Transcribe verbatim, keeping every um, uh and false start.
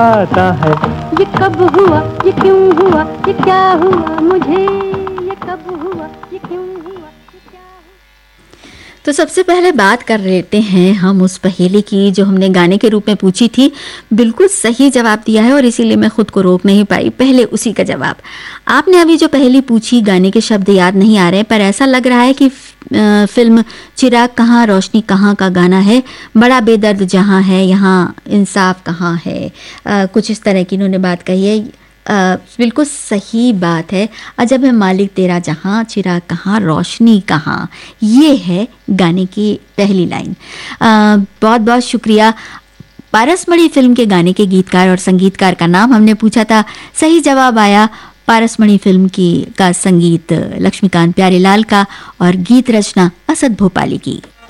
आता है। ये कब हुआ, ये क्यों हुआ, ये क्या हुआ मुझे, ये कब हुआ, ये क्यों हुआ, ये क्या हुआ। तो सबसे पहले बात कर लेते हैं हम उस पहेली की जो हमने गाने के रूप में पूछी थी। बिल्कुल सही जवाब दिया है और इसीलिए मैं खुद को रोक नहीं पाई, पहले उसी का जवाब। आपने अभी जो पहेली पूछी, गाने के शब्द याद नहीं आ रहे, पर ऐसा लग रहा है कि फिल्म चिराग कहाँ रोशनी कहाँ का गाना है। बड़ा बेदर्द जहाँ है यहाँ इंसाफ कहाँ है, आ, कुछ इस तरह की इन्होंने बात कही है। आ, बिल्कुल सही बात है। अजब है मालिक तेरा जहाँ, चिराग कहाँ रोशनी कहाँ, ये है गाने की पहली लाइन। आ, बहुत बहुत शुक्रिया। पारसमणि फिल्म के गाने के गीतकार और संगीतकार का नाम हमने पूछा था, सही जवाब आया पारसमणि फिल्म की का संगीत लक्ष्मीकांत प्यारेलाल का और गीत रचना असद भोपाली की।